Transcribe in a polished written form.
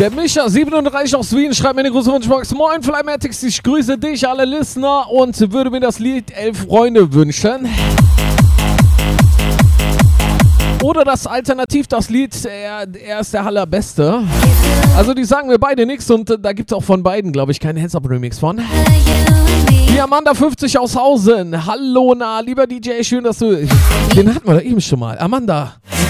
Der Micha 37 aus Wien schreibt mir eine große Wunschbox. Moin Flymatics, ich grüße dich, alle Listener, und würde mir das Lied 11 Freunde wünschen. Oder das Alternativ, das Lied, er ist der Allerbeste. Also die sagen mir beide nichts und da gibt es auch von beiden, glaube ich, keinen Heads-Up-Remix von. Die Amanda 50 aus Hausen. Hallo, lieber DJ, schön, dass du... Den hatten wir da eben schon mal. Amanda.